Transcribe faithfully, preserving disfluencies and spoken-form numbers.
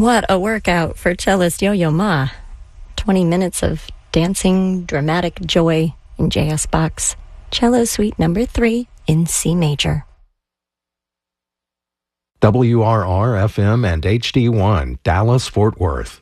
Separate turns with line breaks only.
What a workout for cellist Yo-Yo Ma. twenty minutes of dancing, dramatic joy in J S Bach's Cello Suite Number three in C major.
W R R F M and H D one, Dallas, Fort Worth.